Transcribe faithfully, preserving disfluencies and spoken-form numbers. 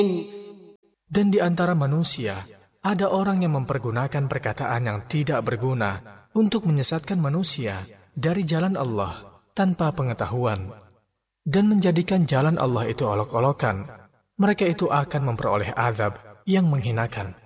Dan di antara manusia, ada orang yang mempergunakan perkataan yang tidak berguna untuk menyesatkan manusia dari jalan Allah tanpa pengetahuan dan menjadikan jalan Allah itu olok-olokan. Mereka itu akan memperoleh azab yang menghinakan.